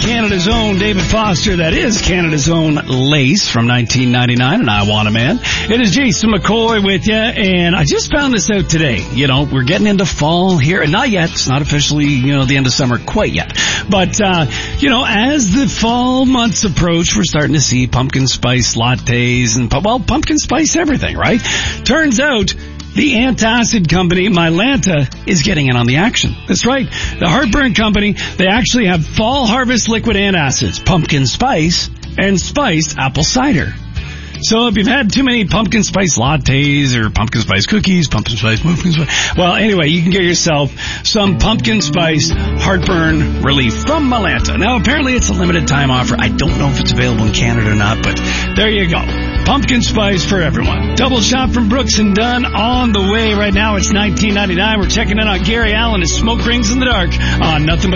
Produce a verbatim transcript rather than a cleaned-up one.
Canada's own David Foster. That is Canada's own Lace from nineteen ninety-nine, and I Want a Man. It is Jason McCoy with you, and I just found this out today. You know, we're getting into fall here, and not yet. It's not officially, you know, the end of summer quite yet. But, uh, you know, as the fall months approach, we're starting to see pumpkin spice lattes and, well, pumpkin spice everything, right? Turns out the antacid company, Mylanta, is getting in on the action. That's right. The heartburn company, they actually have fall harvest liquid antacids, pumpkin spice, and spiced apple cider. So if you've had too many pumpkin spice lattes or pumpkin spice cookies, pumpkin spice pumpkin spice, well, anyway, you can get yourself some pumpkin spice heartburn relief from Mylanta. Now, apparently it's a limited time offer. I don't know if it's available in Canada or not, but there you go. Pumpkin spice for everyone. Double shot from Brooks and Dunn on the way right now. It's nineteen ninety-nine. We're checking in on Gary Allen as Smoke Rings in the Dark on Nothing But